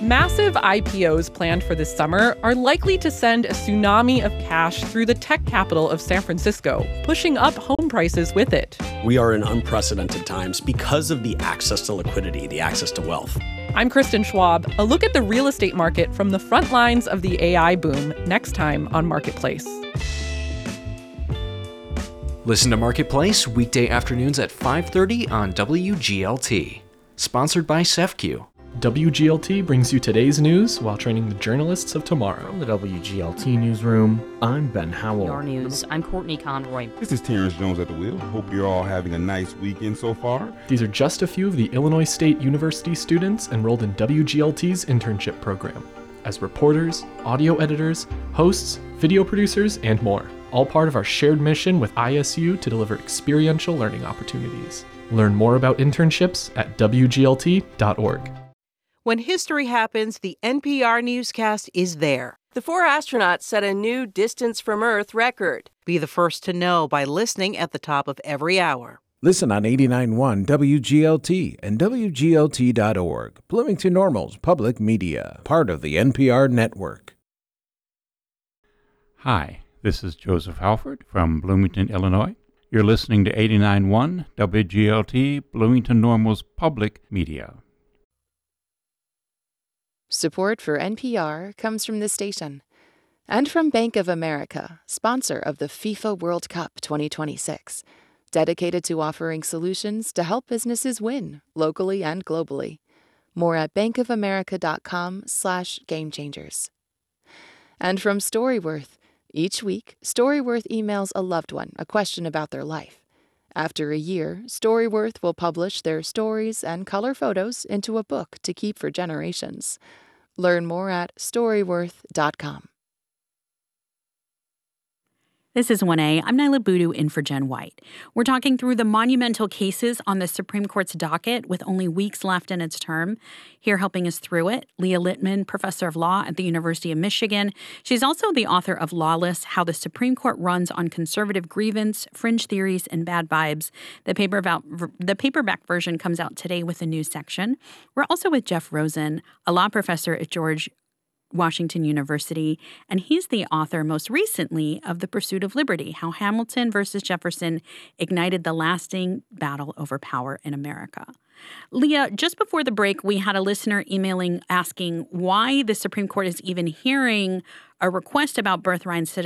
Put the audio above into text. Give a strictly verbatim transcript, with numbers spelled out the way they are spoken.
Massive I P Os planned for this summer are likely to send a tsunami of cash through the tech capital of San Francisco, pushing up home prices with it. We are in unprecedented times because of the access to liquidity, the access to wealth. I'm Kristen Schwab. A look at the real estate market from the front lines of the A I boom next time on Marketplace. Listen to Marketplace weekday afternoons at five thirty on W G L T. Sponsored by SEFCU. W G L T brings you today's news while training the journalists of tomorrow. From the W G L T newsroom, I'm Ben Howell. Your news, I'm Courtney Conroy. This is Terrence Jones at the wheel. Hope you're all having a nice weekend so far. These are just a few of the Illinois State University students enrolled in W G L T's internship program as reporters, audio editors, hosts, video producers, and more. All part of our shared mission with I S U to deliver experiential learning opportunities. Learn more about internships at W G L T dot org. When history happens, the N P R newscast is there. The four astronauts set a new distance from Earth record. Be the first to know by listening at the top of every hour. Listen on eighty-nine point one W G L T and W G L T dot org. Bloomington Normal's public media, part of the N P R network. Hi, this is Joseph Halford from Bloomington, Illinois. You're listening to eighty-nine point one W G L T, Bloomington Normal's public media. Support for N P R comes from this station and from Bank of America, sponsor of the FIFA World Cup twenty twenty-six, dedicated to offering solutions to help businesses win locally and globally. More at bankofamerica.com slash game changers. And from Storyworth, each week, Storyworth emails a loved one a question about their life. After a year, Storyworth will publish their stories and color photos into a book to keep for generations. Learn more at storyworth dot com. This is one A. I'm Nyla Boodoo in for Jen White. We're talking through the monumental cases on the Supreme Court's docket with only weeks left in its term. Here helping us through it, Leah Littman, professor of law at the University of Michigan. She's also the author of Lawless, How the Supreme Court Runs on Conservative Grievance, Fringe Theories, and Bad Vibes. The, paperback, the paperback version comes out today with a new section. We're also with Jeff Rosen, a law professor at George Washington University, and he's the author most recently of The Pursuit of Liberty, How Hamilton versus Jefferson Ignited the Lasting Battle Over Power in America. Leah, just before the break, we had a listener emailing asking why the Supreme Court is even hearing a request about birthright citizenship